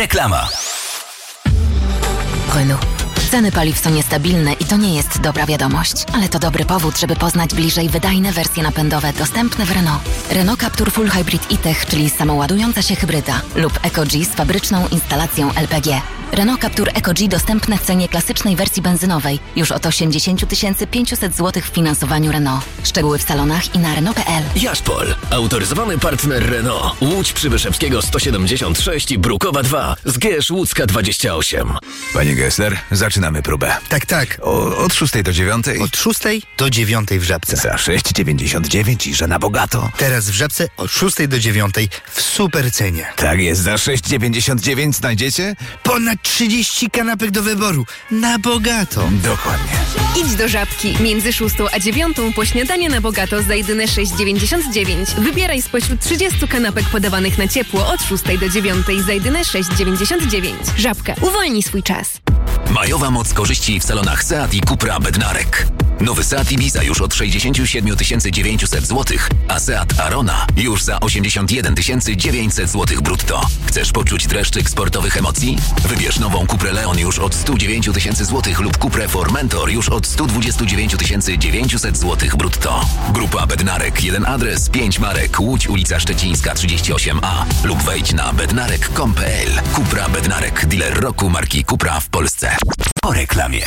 Reklama. Renault. Ceny paliw są niestabilne i to nie jest dobra wiadomość, ale to dobry powód, żeby poznać bliżej wydajne wersje napędowe dostępne w Renault. Renault Captur Full Hybrid e-Tech, czyli samoładująca się hybryda, lub EcoG z fabryczną instalacją LPG. Renault Captur EcoG dostępne w cenie klasycznej wersji benzynowej już od 80 500 zł w finansowaniu Renault. Szczegóły w salonach i na Renault.pl. Jaszpol. Autoryzowany partner Renault. Łódź Przybyszewskiego 176 i Brukowa 2. Zgierz Łódzka 28. Panie Gessler, zaczynamy próbę. Tak. Od 6 do 9? Od 6 do 9 w Żabce. Za 6,99 i że na bogato. Teraz w Żabce od 6 do 9 w super cenie. Tak jest, za 6,99 znajdziecie? Ponad 30 kanapek do wyboru. Na bogato. Dokładnie. Idź do Żabki. Między 6 a 9 po śniadanie na bogato za jedyne 6,99. Wybieraj spośród 30 kanapek podawanych na ciepło od 6 do 9 za jedyne 6,99. Żabka. Uwolnij swój czas. Majowa moc korzyści w salonach Seat i Cupra Bednarek. Nowy Seat Ibiza już od 67 900 zł, a Seat Arona już za 81 900 zł brutto. Chcesz poczuć dreszczyk sportowych emocji? Wybierz nową Cuprę Leon już od 109 000 zł lub Cuprę Formentor już od 129 900 zł brutto. Grupa Bednarek, jeden adres, 5 marek, Łódź, ulica Szczecińska 38A lub wejdź na bednarek.com.pl. Cupra Bednarek, dealer roku marki Cupra w Polsce. Po reklamie.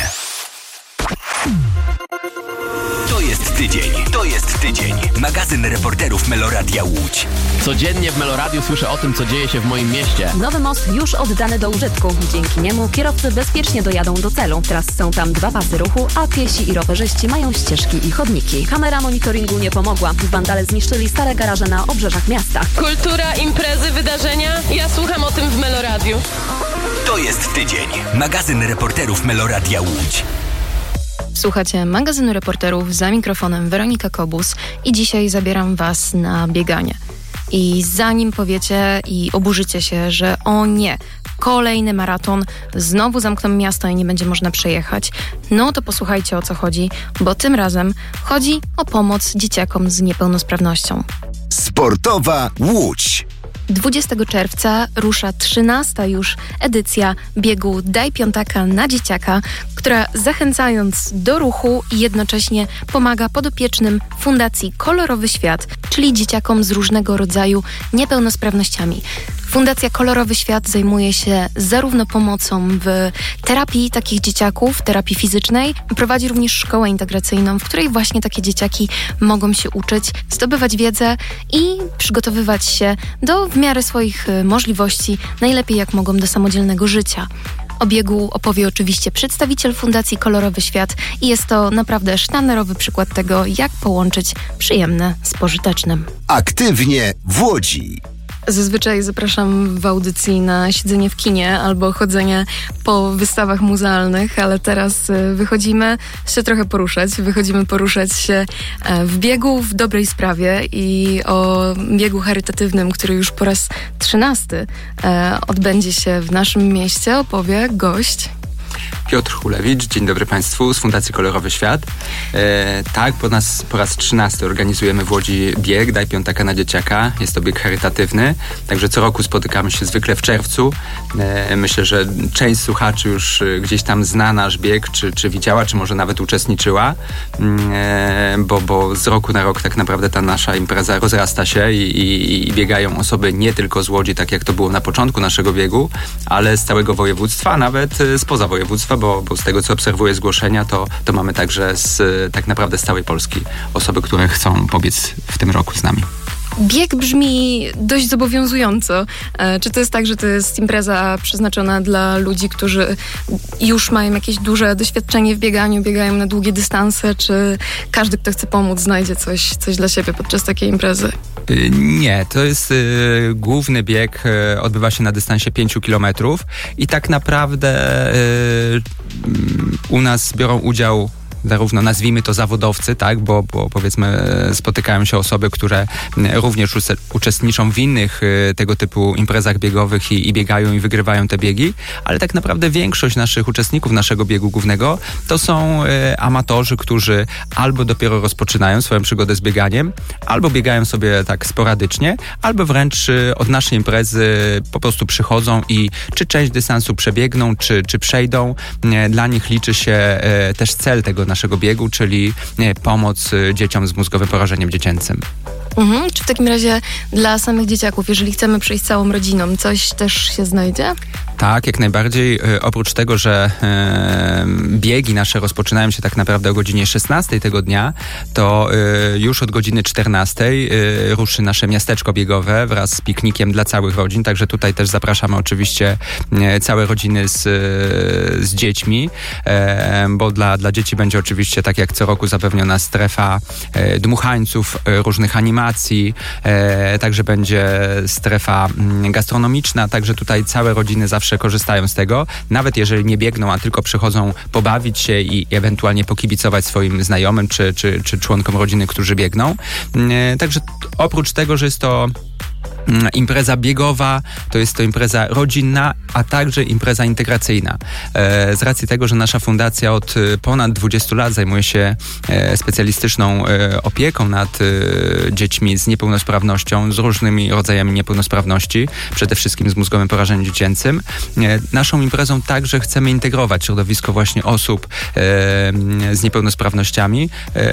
To jest tydzień. Magazyn reporterów Meloradia Łódź. Codziennie w Meloradiu słyszę o tym, co dzieje się w moim mieście. Nowy most już oddany do użytku. Dzięki niemu kierowcy bezpiecznie dojadą do celu. Teraz są tam 2 pasy ruchu, a piesi i rowerzyści mają ścieżki i chodniki. Kamera monitoringu nie pomogła. Wandale zniszczyli stare garaże na obrzeżach miasta. Kultura, imprezy, wydarzenia. Ja słucham o tym w Meloradiu. To jest tydzień. Magazyn reporterów Meloradia Łódź. Słuchacie magazynu reporterów, za mikrofonem Weronika Kobus i dzisiaj zabieram was na bieganie. I zanim powiecie i oburzycie się, że o nie, kolejny maraton, znowu zamkną miasto i nie będzie można przejechać, no to posłuchajcie, o co chodzi, bo tym razem chodzi o pomoc dzieciakom z niepełnosprawnością. Sportowa Łódź. 20 czerwca rusza 13. już edycja biegu Daj Piątaka na Dzieciaka, która zachęcając do ruchu i jednocześnie pomaga podopiecznym Fundacji Kolorowy Świat, czyli dzieciakom z różnego rodzaju niepełnosprawnościami. Fundacja Kolorowy Świat zajmuje się zarówno pomocą w terapii takich dzieciaków, terapii fizycznej, prowadzi również szkołę integracyjną, w której właśnie takie dzieciaki mogą się uczyć, zdobywać wiedzę i przygotowywać się do w miarę swoich możliwości, najlepiej jak mogą do samodzielnego życia. O biegu opowie oczywiście przedstawiciel Fundacji Kolorowy Świat i jest to naprawdę sztandarowy przykład tego, jak połączyć przyjemne z pożytecznym. Aktywnie w Łodzi. Zazwyczaj zapraszam w audycji na siedzenie w kinie albo chodzenie po wystawach muzealnych, ale teraz wychodzimy się trochę poruszać. Wychodzimy poruszać się w biegu w dobrej sprawie i o biegu charytatywnym, który już po raz 13 odbędzie się w naszym mieście, opowie gość Piotr Hulewicz, dzień dobry Państwu, z Fundacji Kolorowy Świat. Tak, po raz 13 organizujemy w Łodzi bieg Daj Piątaka na Dzieciaka. Jest to bieg charytatywny, także co roku spotykamy się zwykle w czerwcu. Myślę, że część słuchaczy już gdzieś tam zna nasz bieg, czy widziała, czy może nawet uczestniczyła, bo z roku na rok tak naprawdę ta nasza impreza rozrasta się i biegają osoby nie tylko z Łodzi, tak jak to było na początku naszego biegu, ale z całego województwa, a nawet spoza województwa, bo z tego, co obserwuję zgłoszenia, to mamy także tak naprawdę z całej Polski osoby, które chcą pobiec w tym roku z nami. Bieg brzmi dość zobowiązująco. Czy to jest tak, że to jest impreza przeznaczona dla ludzi, którzy już mają jakieś duże doświadczenie w bieganiu, biegają na długie dystanse, czy każdy, kto chce pomóc, znajdzie coś dla siebie podczas takiej imprezy? Nie, to jest główny bieg, odbywa się na dystansie 5 kilometrów i tak naprawdę u nas biorą udział zarówno nazwijmy to zawodowcy, tak, bo powiedzmy spotykają się osoby, które również uczestniczą w innych tego typu imprezach biegowych i biegają i wygrywają te biegi, ale tak naprawdę większość naszych uczestników naszego biegu głównego to są amatorzy, którzy albo dopiero rozpoczynają swoją przygodę z bieganiem, albo biegają sobie tak sporadycznie, albo wręcz od naszej imprezy po prostu przychodzą i czy część dystansu przebiegną, czy przejdą. Dla nich liczy się też cel tego naszego biegu, czyli pomoc dzieciom z mózgowym porażeniem dziecięcym. Czy w takim razie dla samych dzieciaków, jeżeli chcemy przejść całą rodziną, coś też się znajdzie? Tak, jak najbardziej. Oprócz tego, że biegi nasze rozpoczynają się tak naprawdę o godzinie 16 tego dnia, to już od godziny 14 ruszy nasze miasteczko biegowe wraz z piknikiem dla całych rodzin, także tutaj też zapraszamy oczywiście całe rodziny z dziećmi, bo dla dzieci będzie oczywiście tak jak co roku zapewniona strefa dmuchańców, różnych animacji, także będzie strefa gastronomiczna, także tutaj całe rodziny zawsze korzystają z tego, nawet jeżeli nie biegną, a tylko przychodzą pobawić się i ewentualnie pokibicować swoim znajomym czy członkom rodziny, którzy biegną. Także oprócz tego, że jest to impreza biegowa, to jest to impreza rodzinna, a także impreza integracyjna. Z racji tego, że nasza fundacja od ponad 20 lat zajmuje się specjalistyczną opieką nad dziećmi z niepełnosprawnością, z różnymi rodzajami niepełnosprawności, przede wszystkim z mózgowym porażeniem dziecięcym. Naszą imprezą także chcemy integrować środowisko właśnie osób z niepełnosprawnościami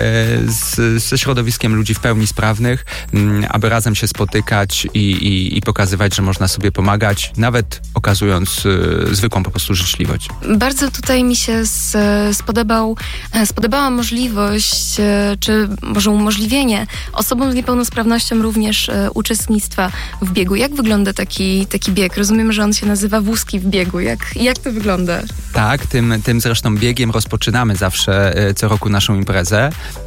ze środowiskiem ludzi w pełni sprawnych, aby razem się spotykać i pokazywać, że można sobie pomagać, nawet okazując zwykłą po prostu życzliwość. Bardzo tutaj mi się spodobała możliwość, czy może umożliwienie osobom z niepełnosprawnością również uczestnictwa w biegu. Jak wygląda taki bieg? Rozumiem, że on się nazywa Wózki w biegu. Jak to wygląda? Tak, tym zresztą biegiem rozpoczynamy zawsze co roku naszą imprezę.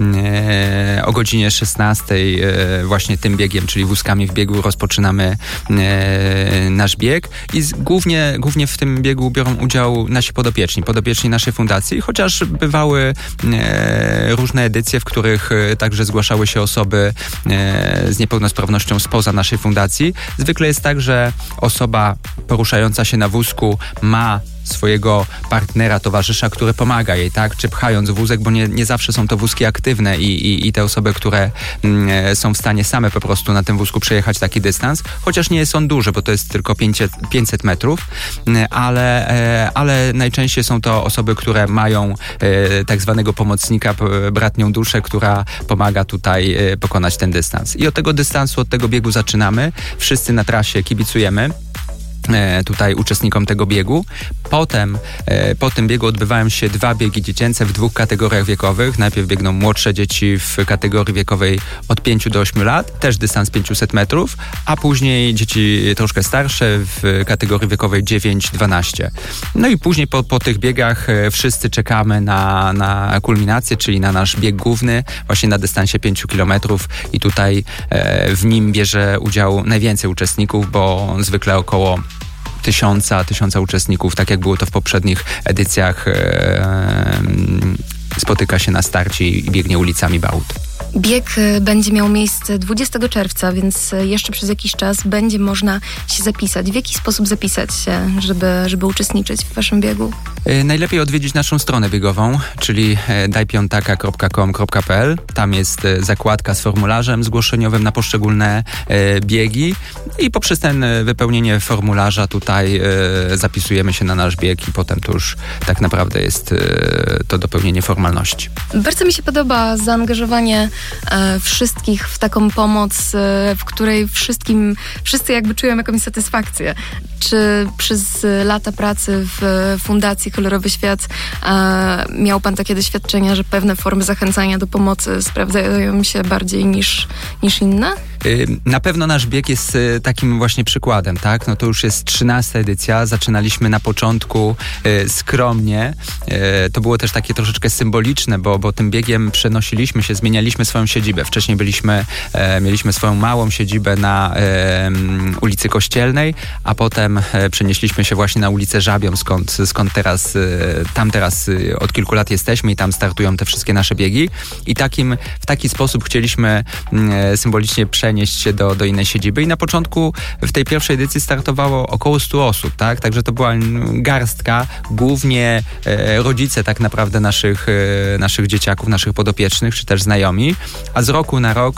O godzinie 16 właśnie tym biegiem, czyli Wózkami w biegu rozpoczynamy nasz bieg i głównie w tym biegu biorą udział nasi podopieczni naszej fundacji, chociaż bywały różne edycje, w których także zgłaszały się osoby z niepełnosprawnością spoza naszej fundacji. Zwykle jest tak, że osoba poruszająca się na wózku ma swojego partnera, towarzysza, który pomaga jej, tak? Czy pchając wózek, bo nie zawsze są to wózki aktywne i te osoby, które są w stanie same po prostu na tym wózku przejechać taki dystans, chociaż nie jest on duży, bo to jest tylko 500 metrów, ale najczęściej są to osoby, które mają tak zwanego pomocnika, bratnią duszę, która pomaga tutaj pokonać ten dystans. I od tego dystansu, od tego biegu zaczynamy. Wszyscy na trasie kibicujemy tutaj uczestnikom tego biegu. Potem po tym biegu odbywają się 2 biegi dziecięce w 2 kategoriach wiekowych. Najpierw biegną młodsze dzieci w kategorii wiekowej od 5 do 8 lat, też dystans 500 metrów, a później dzieci troszkę starsze w kategorii wiekowej 9-12. No i później po tych biegach wszyscy czekamy na kulminację, czyli na nasz bieg główny, właśnie na dystansie 5 kilometrów i tutaj w nim bierze udział najwięcej uczestników, bo zwykle około 1000 uczestników, tak jak było to w poprzednich edycjach, spotyka się na starcie i biegnie ulicami Bałut. Bieg będzie miał miejsce 20 czerwca, więc jeszcze przez jakiś czas będzie można się zapisać. W jaki sposób zapisać się, żeby uczestniczyć w waszym biegu? Najlepiej odwiedzić naszą stronę biegową, czyli dajpiątaka.com.pl. Tam jest zakładka z formularzem zgłoszeniowym na poszczególne biegi i poprzez wypełnienie formularza tutaj zapisujemy się na nasz bieg i potem to już tak naprawdę jest to dopełnienie formalności. Bardzo mi się podoba zaangażowanie wszystkich w taką pomoc, w której wszyscy jakby czują jakąś satysfakcję. Czy przez lata pracy w Fundacji Kolorowy Świat miał pan takie doświadczenia, że pewne formy zachęcania do pomocy sprawdzają się bardziej niż inne? Na pewno nasz bieg jest takim właśnie przykładem, tak? No to już jest 13. edycja. Zaczynaliśmy na początku skromnie. To było też takie troszeczkę symboliczne, bo tym biegiem przenosiliśmy się, zmienialiśmy swoją siedzibę. Wcześniej mieliśmy swoją małą siedzibę na ulicy Kościelnej, a potem przenieśliśmy się właśnie na ulicę Żabią, skąd teraz od kilku lat jesteśmy i tam startują te wszystkie nasze biegi. I w taki sposób chcieliśmy symbolicznie przenieść się do innej siedziby. I na początku w tej pierwszej edycji startowało około 100 osób, tak? Także to była garstka, głównie rodzice tak naprawdę naszych dzieciaków, naszych podopiecznych, czy też znajomi. A z roku na rok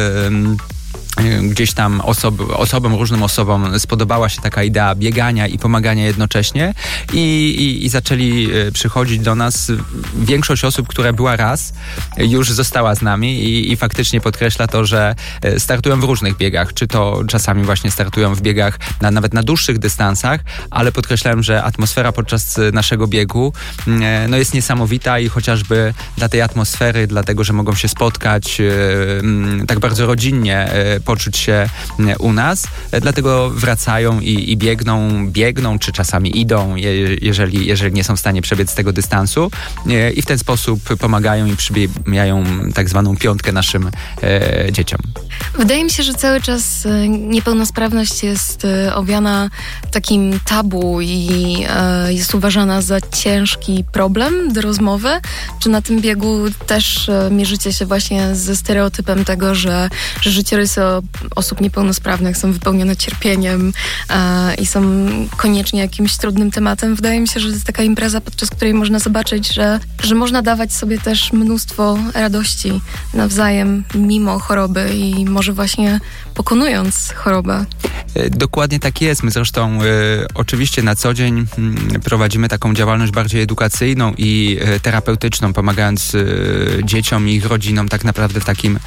gdzieś tam różnym osobom spodobała się taka idea biegania i pomagania jednocześnie i zaczęli przychodzić do nas. Większość osób, która była raz, już została z nami i faktycznie podkreśla to, że startują w różnych biegach, czy to czasami właśnie startują w biegach nawet na dłuższych dystansach, ale podkreślałem, że atmosfera podczas naszego biegu jest niesamowita i chociażby dla tej atmosfery, dlatego, że mogą się spotkać tak bardzo rodzinnie, poczuć się u nas, dlatego wracają i biegną, czy czasami idą, jeżeli nie są w stanie przebiec tego dystansu i w ten sposób pomagają i przybijają tak zwaną piątkę naszym dzieciom. Wydaje mi się, że cały czas niepełnosprawność jest owiana takim tabu i jest uważana za ciężki problem do rozmowy. Czy na tym biegu też mierzycie się właśnie ze stereotypem tego, że życiorysy osób niepełnosprawnych są wypełnione cierpieniem i są koniecznie jakimś trudnym tematem? Wydaje mi się, że to jest taka impreza, podczas której można zobaczyć, że można dawać sobie też mnóstwo radości nawzajem, mimo choroby i może właśnie pokonując chorobę. Dokładnie tak jest. My zresztą oczywiście na co dzień prowadzimy taką działalność bardziej edukacyjną i terapeutyczną, pomagając dzieciom i ich rodzinom tak naprawdę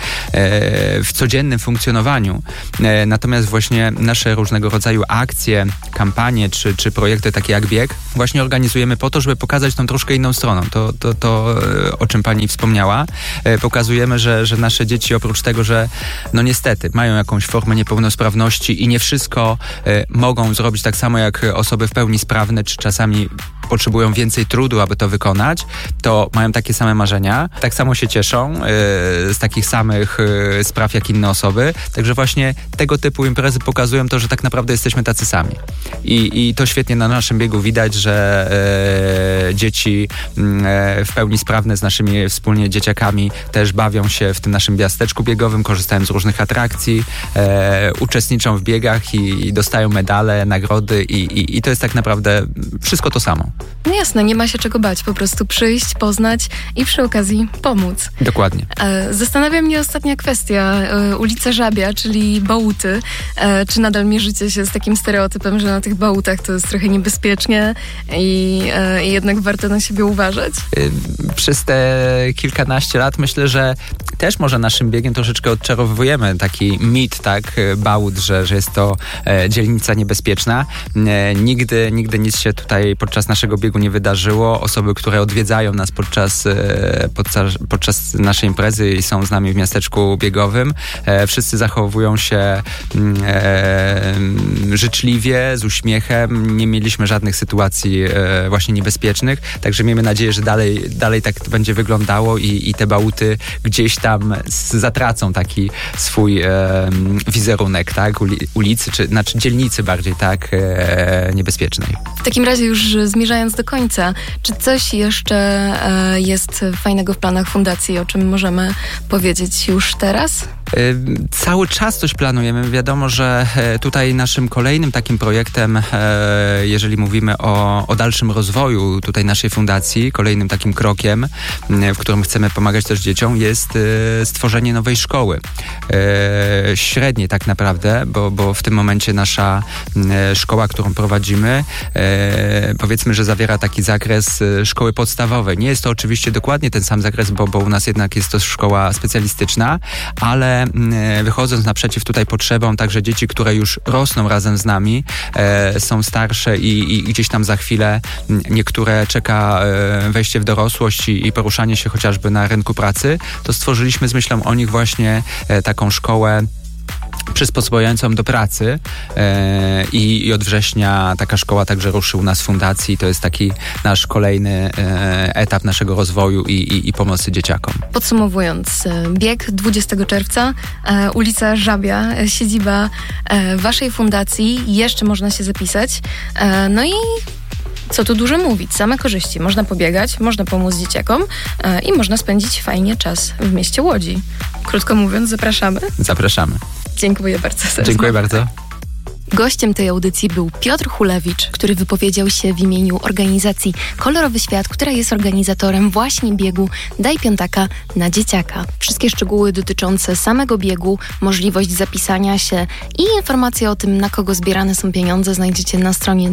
w codziennym funkcjonowaniu. Natomiast właśnie nasze różnego rodzaju akcje, kampanie czy projekty takie jak bieg właśnie organizujemy po to, żeby pokazać tą troszkę inną stroną. To o czym pani wspomniała. Pokazujemy, że nasze dzieci oprócz tego, że no niestety mają jakąś formę niepełnosprawności i nie wszystko mogą zrobić tak samo jak osoby w pełni sprawne, czy czasami potrzebują więcej trudu, aby to wykonać, to mają takie same marzenia, tak samo się cieszą z takich samych spraw jak inne osoby. Także właśnie tego typu imprezy pokazują to, że tak naprawdę jesteśmy tacy sami. I to świetnie na naszym biegu widać, że dzieci w pełni sprawne z naszymi wspólnie dzieciakami też bawią się w tym naszym miasteczku biegowym, korzystają z różnych atrakcji, uczestniczą w biegach i dostają medale, nagrody i to jest tak naprawdę wszystko to samo. No jasne, nie ma się czego bać, po prostu przyjść, poznać i przy okazji pomóc. Dokładnie. Zastanawia mnie ostatnia kwestia. Ulica Żabia, czyli bałuty. Czy nadal mierzycie się z takim stereotypem, że na tych bałutach to jest trochę niebezpiecznie i jednak warto na siebie uważać? Przez te kilkanaście lat myślę, że też może naszym biegiem troszeczkę odczarowujemy taki mit, tak, bałut, że jest to dzielnica niebezpieczna. Nigdy nic się tutaj podczas naszego biegu nie wydarzyło. Osoby, które odwiedzają nas podczas naszej imprezy i są z nami w miasteczku biegowym, wszyscy zachowują się życzliwie, z uśmiechem. Nie mieliśmy żadnych sytuacji właśnie niebezpiecznych, także miejmy nadzieję, że dalej tak będzie wyglądało i te bałuty gdzieś tam zatracą taki swój wizerunek, tak, ulicy, czy dzielnicy bardziej, tak, niebezpiecznej. W takim razie już zmierzając do końca, czy coś jeszcze jest fajnego w planach fundacji, o czym możemy powiedzieć już teraz? Cały czas coś planujemy. Wiadomo, że tutaj naszym kolejnym takim projektem, jeżeli mówimy o dalszym rozwoju tutaj naszej fundacji, kolejnym takim krokiem, w którym chcemy pomagać też dzieciom, jest stworzenie nowej szkoły. Średniej tak naprawdę, bo w tym momencie nasza szkoła, którą prowadzimy, powiedzmy, że zawiera taki zakres szkoły podstawowej. Nie jest to oczywiście dokładnie ten sam zakres, bo u nas jednak jest to szkoła specjalistyczna, ale wychodząc naprzeciw tutaj potrzebom, także dzieci, które już rosną razem z nami, są starsze i gdzieś tam za chwilę niektóre czeka wejście w dorosłość i poruszanie się chociażby na rynku pracy, to stworzyliśmy z myślą o nich właśnie taką szkołę przysposobującą do pracy i od września taka szkoła także ruszy u nas w fundacji. To jest taki nasz kolejny etap naszego rozwoju i pomocy dzieciakom. Podsumowując, bieg 20 czerwca, ulica Żabia, siedziba waszej fundacji, jeszcze można się zapisać. No i co tu dużo mówić, same korzyści. Można pobiegać, można pomóc dzieciakom i można spędzić fajnie czas w mieście Łodzi. Krótko mówiąc, zapraszamy. Zapraszamy. Dziękuję bardzo. Dziękuję bardzo. Gościem tej audycji był Piotr Hulewicz, który wypowiedział się w imieniu organizacji Kolorowy Świat, która jest organizatorem właśnie biegu Daj Piątaka na dzieciaka. Wszystkie szczegóły dotyczące samego biegu, możliwość zapisania się i informacje o tym, na kogo zbierane są pieniądze, znajdziecie na stronie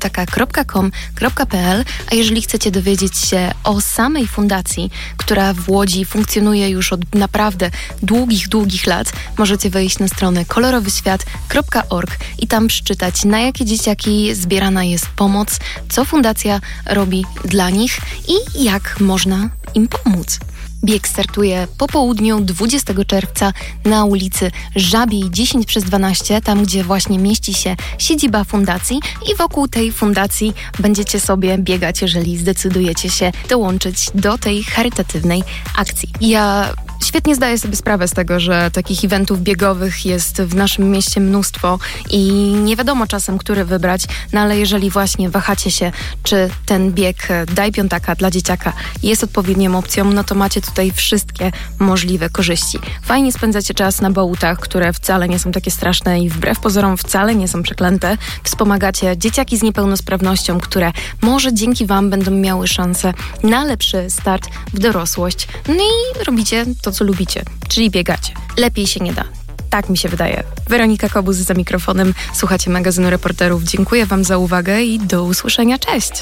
dajpiątaka.com.pl. A jeżeli chcecie dowiedzieć się o samej fundacji, która w Łodzi funkcjonuje już od naprawdę długich lat, możecie wejść na stronę kolorowyświat.org i tam przeczytać, na jakie dzieciaki zbierana jest pomoc, co fundacja robi dla nich i jak można im pomóc. Bieg startuje po południu 20 czerwca na ulicy Żabiej 10/12, tam gdzie właśnie mieści się siedziba fundacji i wokół tej fundacji będziecie sobie biegać, jeżeli zdecydujecie się dołączyć do tej charytatywnej akcji. Ja świetnie zdaję sobie sprawę z tego, że takich eventów biegowych jest w naszym mieście mnóstwo i nie wiadomo czasem, który wybrać, no ale jeżeli właśnie wahacie się, czy ten bieg Daj Piątaka dla dzieciaka jest odpowiednią opcją, no to macie tutaj wszystkie możliwe korzyści. Fajnie spędzacie czas na bałutach, które wcale nie są takie straszne i wbrew pozorom wcale nie są przeklęte. Wspomagacie dzieciaki z niepełnosprawnością, które może dzięki wam będą miały szansę na lepszy start w dorosłość. No i robicie to, co lubicie, czyli biegacie. Lepiej się nie da. Tak mi się wydaje. Weronika Kobus za mikrofonem. Słuchacie magazynu Reporterów. Dziękuję wam za uwagę i do usłyszenia. Cześć!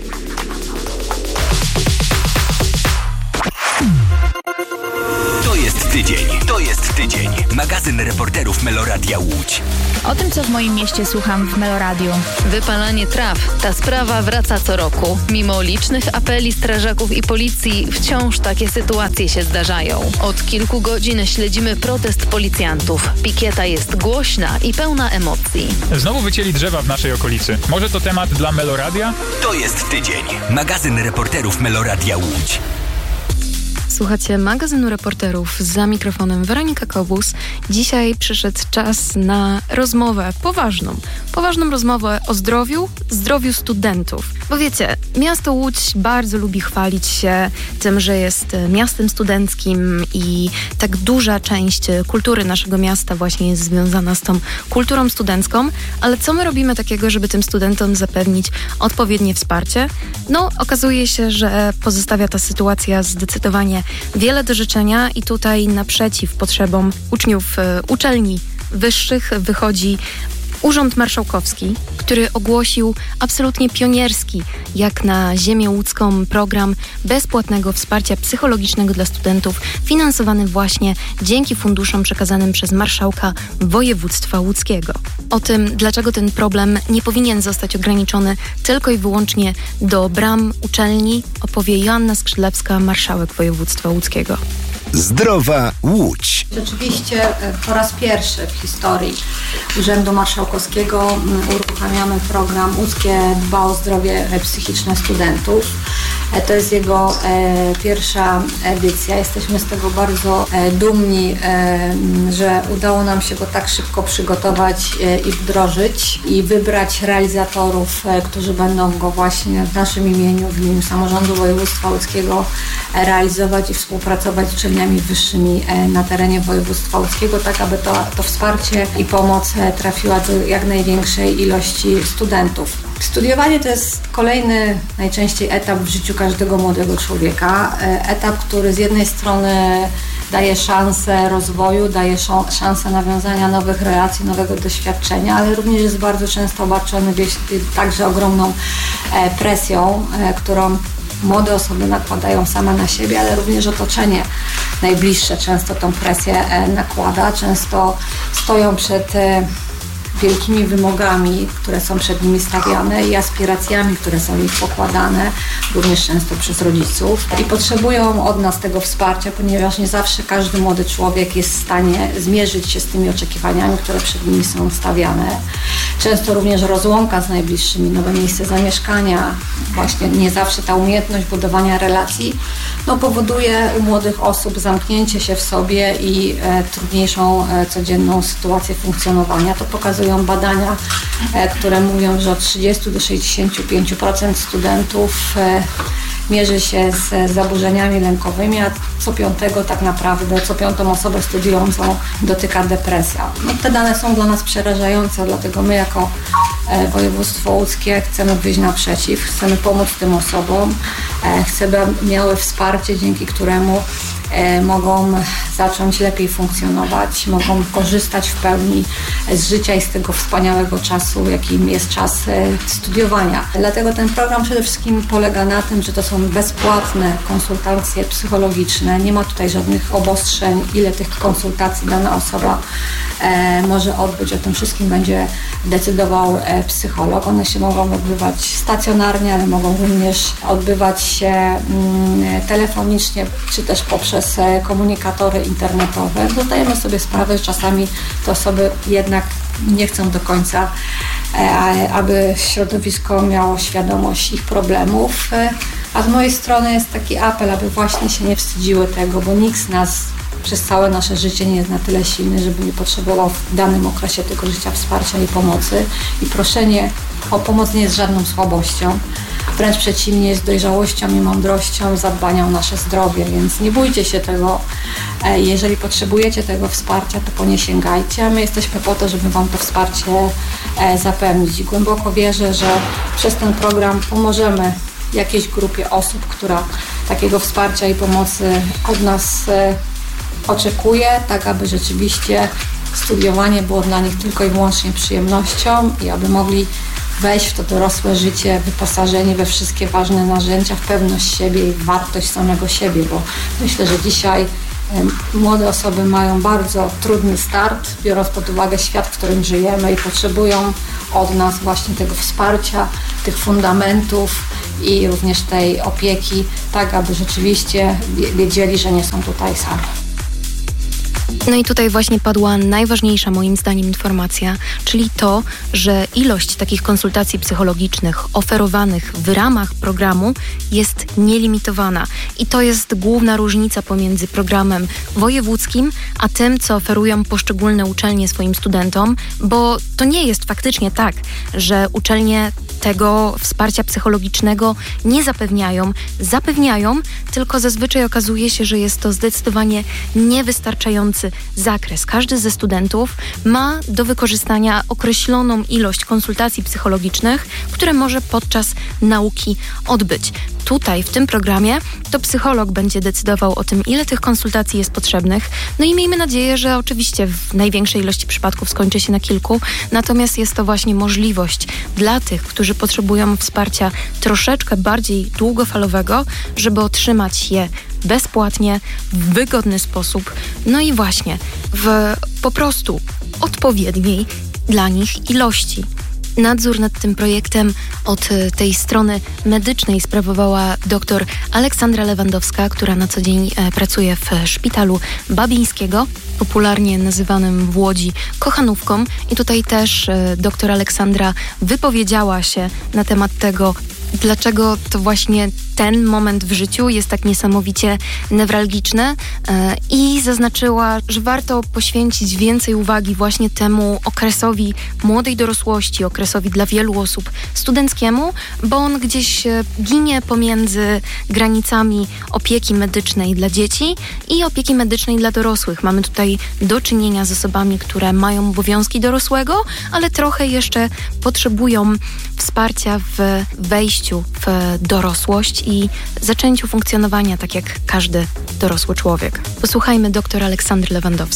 To jest tydzień. Magazyn Reporterów Meloradia Łódź. O tym, co w moim mieście słucham w Meloradiu. Wypalanie traw. Ta sprawa wraca co roku. Mimo licznych apeli strażaków i policji, wciąż takie sytuacje się zdarzają. Od kilku godzin śledzimy protest policjantów. Pikieta jest głośna i pełna emocji. Znowu wycięli drzewa w naszej okolicy. Może to temat dla Meloradia? To jest tydzień. Magazyn Reporterów Meloradia Łódź. Słuchacie magazynu Reporterów, za mikrofonem Weronika Kobus. Dzisiaj przyszedł czas na rozmowę poważną rozmowę o zdrowiu studentów. Bo wiecie, miasto Łódź bardzo lubi chwalić się tym, że jest miastem studenckim i tak duża część kultury naszego miasta właśnie jest związana z tą kulturą studencką. Ale co my robimy takiego, żeby tym studentom zapewnić odpowiednie wsparcie? No, okazuje się, że pozostawia ta sytuacja zdecydowanie wiele do życzenia i tutaj naprzeciw potrzebom uczniów uczelni wyższych wychodzi Urząd Marszałkowski, który ogłosił absolutnie pionierski, jak na ziemię łódzką, program bezpłatnego wsparcia psychologicznego dla studentów, finansowany właśnie dzięki funduszom przekazanym przez marszałka województwa łódzkiego. O tym, dlaczego ten problem nie powinien zostać ograniczony tylko i wyłącznie do bram uczelni, opowie Joanna Skrzydlewska, marszałek województwa łódzkiego. Zdrowa Łódź. Rzeczywiście po raz pierwszy w historii Urzędu Marszałkowskiego uruchamiamy program Łódzkie dba o zdrowie psychiczne studentów. To jest jego pierwsza edycja. Jesteśmy z tego bardzo dumni, że udało nam się go tak szybko przygotować i wdrożyć i wybrać realizatorów, którzy będą go właśnie w naszym imieniu, w imieniu Samorządu Województwa Łódzkiego realizować i współpracować z uczelniami wyższymi na terenie województwa łódzkiego, tak aby to wsparcie i pomoc trafiła do jak największej ilości studentów. Studiowanie to jest kolejny najczęściej etap w życiu każdego młodego człowieka. Etap, który z jednej strony daje szansę rozwoju, daje szansę nawiązania nowych relacji, nowego doświadczenia, ale również jest bardzo często obarczony także ogromną presją, którą młode osoby nakładają same na siebie, ale również otoczenie najbliższe często tą presję nakłada. Często stoją przed wielkimi wymogami, które są przed nimi stawiane i aspiracjami, które są im pokładane, również często przez rodziców i potrzebują od nas tego wsparcia, ponieważ nie zawsze każdy młody człowiek jest w stanie zmierzyć się z tymi oczekiwaniami, które przed nimi są stawiane. Często również rozłąka z najbliższymi, nowe miejsce zamieszkania, właśnie nie zawsze ta umiejętność budowania relacji powoduje u młodych osób zamknięcie się w sobie i trudniejszą codzienną sytuację funkcjonowania. To pokazują badania, które mówią, że od 30 do 65% studentów mierzy się z zaburzeniami lękowymi, a co piątą osobę studiującą dotyka depresja. Te dane są dla nas przerażające, dlatego my jako województwo łódzkie chcemy wyjść naprzeciw, chcemy pomóc tym osobom, chcemy miały wsparcie, dzięki któremu mogą zacząć lepiej funkcjonować, mogą korzystać w pełni z życia i z tego wspaniałego czasu, jakim jest czas studiowania. Dlatego ten program przede wszystkim polega na tym, że to są bezpłatne konsultacje psychologiczne. Nie ma tutaj żadnych obostrzeń, ile tych konsultacji dana osoba może odbyć. O tym wszystkim będzie decydował psycholog. One się mogą odbywać stacjonarnie, ale mogą również odbywać się telefonicznie, czy też poprzez komunikatory internetowe. Zdajemy sobie sprawę, że czasami te osoby jednak nie chcą do końca, aby środowisko miało świadomość ich problemów. A z mojej strony jest taki apel, aby właśnie się nie wstydziły tego, bo nikt z nas przez całe nasze życie nie jest na tyle silny, żeby nie potrzebował w danym okresie tego życia wsparcia i pomocy. I proszenie o pomoc nie jest żadną słabością. Wręcz przeciwnie, jest dojrzałością i mądrością, zadbaniem o nasze zdrowie, więc nie bójcie się tego. Jeżeli potrzebujecie tego wsparcia, to po nie sięgajcie, a my jesteśmy po to, żeby Wam to wsparcie zapewnić. I głęboko wierzę, że przez ten program pomożemy jakiejś grupie osób, która takiego wsparcia i pomocy od nas oczekuje, tak aby rzeczywiście studiowanie było dla nich tylko i wyłącznie przyjemnością i aby mogli wejść w to dorosłe życie wyposażeni we wszystkie ważne narzędzia, w pewność siebie i wartość samego siebie, bo myślę, że dzisiaj młode osoby mają bardzo trudny start, biorąc pod uwagę świat, w którym żyjemy i potrzebują od nas właśnie tego wsparcia, tych fundamentów i również tej opieki, tak aby rzeczywiście wiedzieli, że nie są tutaj sami. No i tutaj właśnie padła najważniejsza moim zdaniem informacja, czyli to, że ilość takich konsultacji psychologicznych oferowanych w ramach programu jest nielimitowana. I to jest główna różnica pomiędzy programem wojewódzkim, a tym, co oferują poszczególne uczelnie swoim studentom, bo to nie jest faktycznie tak, że uczelnie tego wsparcia psychologicznego nie zapewniają, tylko zazwyczaj okazuje się, że jest to zdecydowanie niewystarczający zakres. Każdy ze studentów ma do wykorzystania określoną ilość konsultacji psychologicznych, które może podczas nauki odbyć. Tutaj, w tym programie, to psycholog będzie decydował o tym, ile tych konsultacji jest potrzebnych. No i miejmy nadzieję, że oczywiście w największej ilości przypadków skończy się na kilku, natomiast jest to właśnie możliwość dla tych, którzy potrzebują wsparcia troszeczkę bardziej długofalowego, żeby otrzymać je bezpłatnie, w wygodny sposób, no i właśnie w po prostu odpowiedniej dla nich ilości. Nadzór nad tym projektem od tej strony medycznej sprawowała dr Aleksandra Lewandowska, która na co dzień pracuje w szpitalu Babińskiego, popularnie nazywanym w Łodzi Kochanówką. I tutaj też dr Aleksandra wypowiedziała się na temat tego, dlaczego to właśnie ten moment w życiu jest tak niesamowicie newralgiczny i zaznaczyła, że warto poświęcić więcej uwagi właśnie temu okresowi młodej dorosłości, okresowi dla wielu osób studenckiemu, bo on gdzieś ginie pomiędzy granicami opieki medycznej dla dzieci i opieki medycznej dla dorosłych. Mamy tutaj do czynienia z osobami, które mają obowiązki dorosłego, ale trochę jeszcze potrzebują wsparcia w wejściu w dorosłość i zaczęciu funkcjonowania tak jak każdy dorosły człowiek. Posłuchajmy dr Aleksandry Lewandowskiej.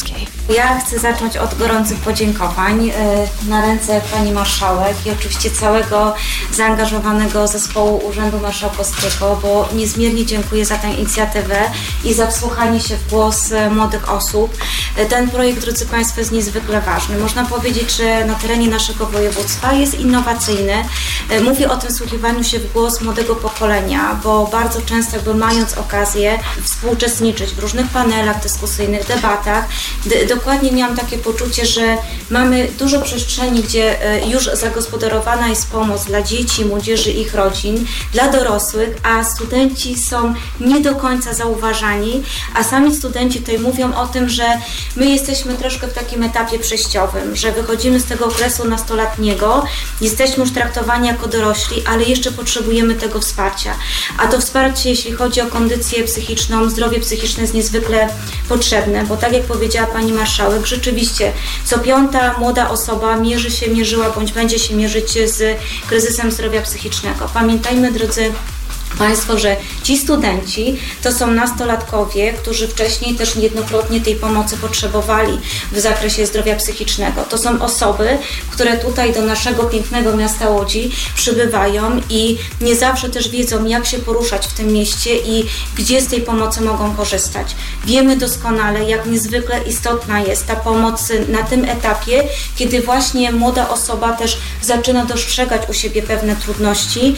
Ja chcę zacząć od gorących podziękowań na ręce pani marszałek i oczywiście całego zaangażowanego zespołu Urzędu Marszałkowskiego, bo niezmiernie dziękuję za tę inicjatywę i za wsłuchanie się w głos młodych osób. Ten projekt, drodzy Państwo, jest niezwykle ważny. Można powiedzieć, że na terenie naszego województwa jest innowacyjny. Mówię o tym wsłuchiwaniu się w głos młodego pokolenia, bo bardzo często mając okazję współuczestniczyć w różnych panelach dyskusyjnych, debatach, dokładnie miałam takie poczucie, że mamy dużo przestrzeni, gdzie już zagospodarowana jest pomoc dla dzieci, młodzieży i ich rodzin, dla dorosłych, a studenci są nie do końca zauważani, a sami studenci tutaj mówią o tym, że my jesteśmy troszkę w takim etapie przejściowym, że wychodzimy z tego okresu nastoletniego, jesteśmy już traktowani jako dorośli, ale jeszcze potrzebujemy tego wsparcia. A to wsparcie, jeśli chodzi o kondycję psychiczną, zdrowie psychiczne jest niezwykle potrzebne, bo tak jak powiedziała pani marszałek, rzeczywiście co 5. młoda osoba mierzyła bądź będzie się mierzyć z kryzysem zdrowia psychicznego. Pamiętajmy, drodzy Państwo, że ci studenci to są nastolatkowie, którzy wcześniej też niejednokrotnie tej pomocy potrzebowali w zakresie zdrowia psychicznego. To są osoby, które tutaj do naszego pięknego miasta Łodzi przybywają i nie zawsze też wiedzą, jak się poruszać w tym mieście i gdzie z tej pomocy mogą korzystać. Wiemy doskonale, jak niezwykle istotna jest ta pomoc na tym etapie, kiedy właśnie młoda osoba też zaczyna dostrzegać u siebie pewne trudności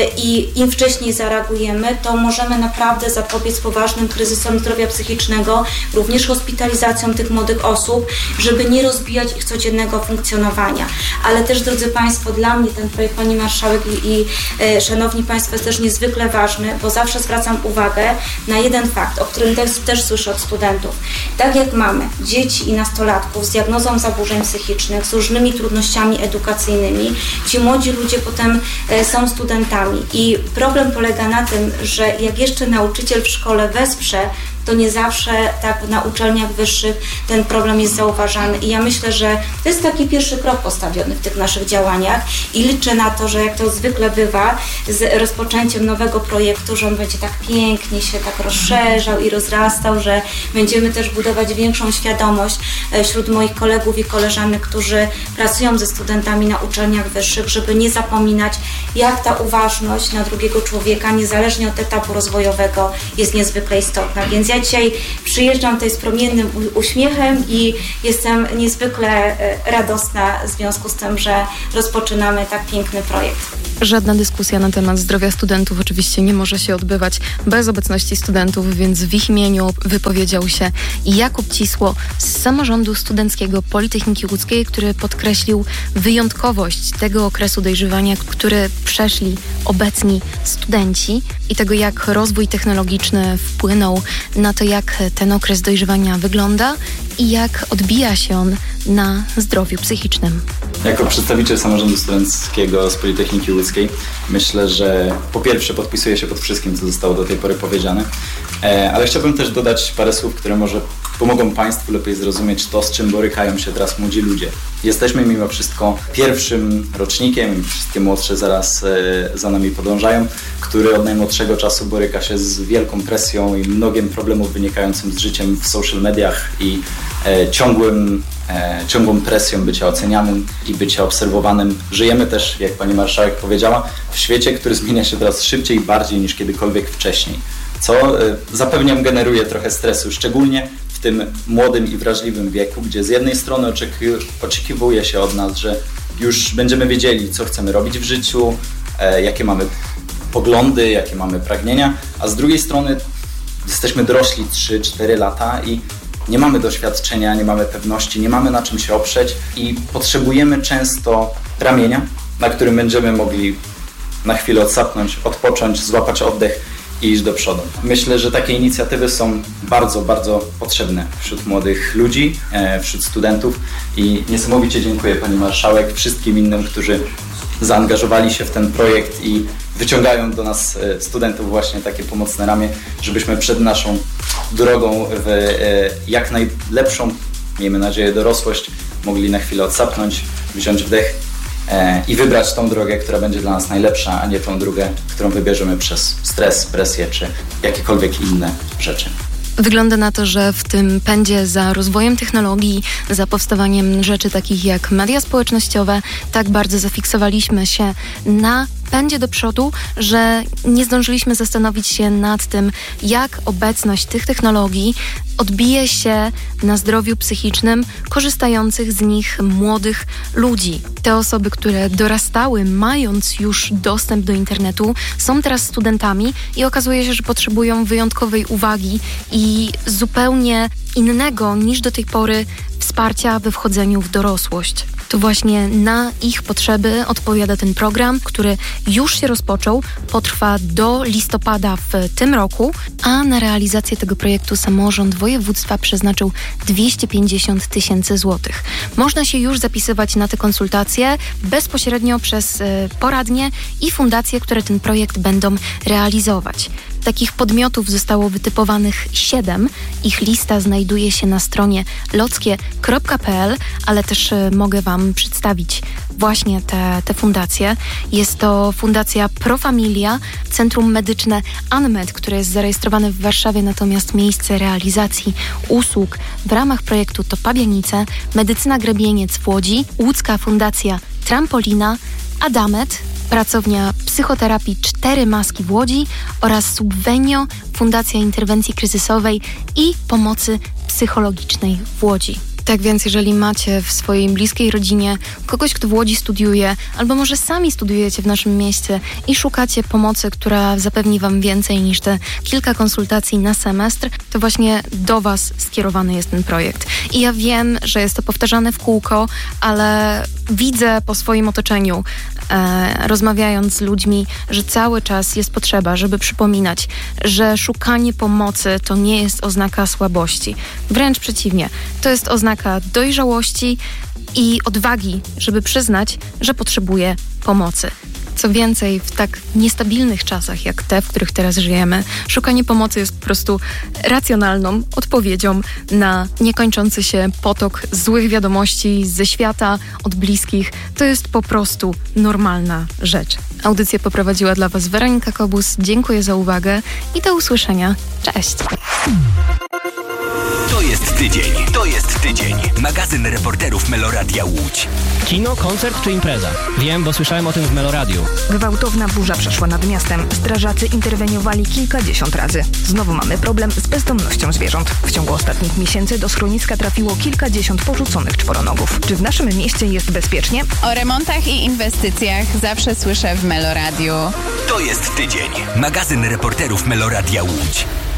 i im wcześniej zareagujemy, to możemy naprawdę zapobiec poważnym kryzysom zdrowia psychicznego, również hospitalizacją tych młodych osób, żeby nie rozbijać ich codziennego funkcjonowania. Ale też, drodzy Państwo, dla mnie ten projekt pani marszałek i szanowni Państwo jest też niezwykle ważny, bo zawsze zwracam uwagę na jeden fakt, o którym też słyszę od studentów. Tak jak mamy dzieci i nastolatków z diagnozą zaburzeń psychicznych, z różnymi trudnościami edukacyjnymi, ci młodzi ludzie potem są studentami i problem polega na tym, że jak jeszcze nauczyciel w szkole wesprze, to nie zawsze tak na uczelniach wyższych ten problem jest zauważany i ja myślę, że to jest taki pierwszy krok postawiony w tych naszych działaniach i liczę na to, że jak to zwykle bywa z rozpoczęciem nowego projektu, że on będzie tak pięknie się tak rozszerzał i rozrastał, że będziemy też budować większą świadomość wśród moich kolegów i koleżanek, którzy pracują ze studentami na uczelniach wyższych, żeby nie zapominać, jak ta uważność na drugiego człowieka, niezależnie od etapu rozwojowego, jest niezwykle istotna. Więc ja dzisiaj przyjeżdżam tutaj z promiennym uśmiechem i jestem niezwykle radosna w związku z tym, że rozpoczynamy tak piękny projekt. Żadna dyskusja na temat zdrowia studentów oczywiście nie może się odbywać bez obecności studentów, więc w ich imieniu wypowiedział się Jakub Cisło z Samorządu Studenckiego Politechniki Łódzkiej, który podkreślił wyjątkowość tego okresu dojrzewania, który przeszli obecni studenci i tego, jak rozwój technologiczny wpłynął na to, jak ten okres dojrzewania wygląda i jak odbija się on na zdrowiu psychicznym. Jako przedstawiciel Samorządu Studenckiego z Politechniki Łódzkiej myślę, że po pierwsze podpisuję się pod wszystkim, co zostało do tej pory powiedziane, ale chciałbym też dodać parę słów, które może pomogą Państwu lepiej zrozumieć to, z czym borykają się teraz młodzi ludzie. Jesteśmy mimo wszystko pierwszym rocznikiem, wszystkie młodsze zaraz za nami podążają, który od najmłodszego czasu boryka się z wielką presją i mnogiem problemów wynikającym z życiem w social mediach i ciągłą presją bycia ocenianym i bycia obserwowanym. Żyjemy też, jak pani marszałek powiedziała, w świecie, który zmienia się teraz szybciej i bardziej niż kiedykolwiek wcześniej, co zapewniam generuje trochę stresu, szczególnie w tym młodym i wrażliwym wieku, gdzie z jednej strony oczekiwuje się od nas, że już będziemy wiedzieli, co chcemy robić w życiu, jakie mamy poglądy, jakie mamy pragnienia, a z drugiej strony jesteśmy dorośli 3-4 lata i nie mamy doświadczenia, nie mamy pewności, nie mamy na czym się oprzeć i potrzebujemy często ramienia, na którym będziemy mogli na chwilę odsapnąć, odpocząć, złapać oddech i iść do przodu. Myślę, że takie inicjatywy są bardzo, bardzo potrzebne wśród młodych ludzi, wśród studentów i niesamowicie dziękuję pani marszałek, wszystkim innym, którzy zaangażowali się w ten projekt i wyciągają do nas studentów właśnie takie pomocne ramię, żebyśmy przed naszą drogą w jak najlepszą, miejmy nadzieję, dorosłość mogli na chwilę odsapnąć, wziąć wdech i wybrać tą drogę, która będzie dla nas najlepsza, a nie tą drogę, którą wybierzemy przez stres, presję czy jakiekolwiek inne rzeczy. Wygląda na to, że w tym pędzie za rozwojem technologii, za powstawaniem rzeczy takich jak media społecznościowe, tak bardzo zafiksowaliśmy się na pędzie do przodu, że nie zdążyliśmy zastanowić się nad tym, jak obecność tych technologii odbije się na zdrowiu psychicznym korzystających z nich młodych ludzi. Te osoby, które dorastały, mając już dostęp do internetu, są teraz studentami i okazuje się, że potrzebują wyjątkowej uwagi i zupełnie innego niż do tej pory wsparcia we wchodzeniu w dorosłość. To właśnie na ich potrzeby odpowiada ten program, który już się rozpoczął, potrwa do listopada w tym roku, a na realizację tego projektu samorząd województwa przeznaczył 250 000 złotych. Można się już zapisywać na te konsultacje bezpośrednio przez poradnie i fundacje, które ten projekt będą realizować. Takich podmiotów zostało wytypowanych 7. Ich lista znajduje się na stronie lockie.pl, ale też mogę Wam przedstawić właśnie te fundacje. Jest to Fundacja Pro Familia, Centrum Medyczne ANMED, które jest zarejestrowane w Warszawie, natomiast miejsce realizacji usług w ramach projektu to Pabianice, Medycyna Grebieniec w Łodzi, Łódzka Fundacja Trampolina, Adamet, Pracownia Psychoterapii 4 Maski w Łodzi oraz Subvenio, Fundacja Interwencji Kryzysowej i Pomocy Psychologicznej w Łodzi. Tak więc jeżeli macie w swojej bliskiej rodzinie kogoś, kto w Łodzi studiuje, albo może sami studiujecie w naszym mieście i szukacie pomocy, która zapewni Wam więcej niż te kilka konsultacji na semestr, to właśnie do Was skierowany jest ten projekt. I ja wiem, że jest to powtarzane w kółko, ale widzę po swoim otoczeniu, rozmawiając z ludźmi, że cały czas jest potrzeba, żeby przypominać, że szukanie pomocy to nie jest oznaka słabości. Wręcz przeciwnie, to jest oznaka dojrzałości i odwagi, żeby przyznać, że potrzebuje pomocy. Co więcej, w tak niestabilnych czasach jak te, w których teraz żyjemy, szukanie pomocy jest po prostu racjonalną odpowiedzią na niekończący się potok złych wiadomości ze świata, od bliskich. To jest po prostu normalna rzecz. Audycję poprowadziła dla Was Weronika Kobus. Dziękuję za uwagę i do usłyszenia. Cześć! To jest tydzień. To jest tydzień. Magazyn reporterów Meloradia Łódź. Kino, koncert czy impreza? Wiem, bo słyszałem o tym w Meloradiu. Gwałtowna burza przeszła nad miastem. Strażacy interweniowali kilkadziesiąt razy. Znowu mamy problem z bezdomnością zwierząt. W ciągu ostatnich miesięcy do schroniska trafiło kilkadziesiąt porzuconych czworonogów. Czy w naszym mieście jest bezpiecznie? O remontach i inwestycjach zawsze słyszę w Meloradiu. To jest tydzień. Magazyn reporterów Meloradia Łódź.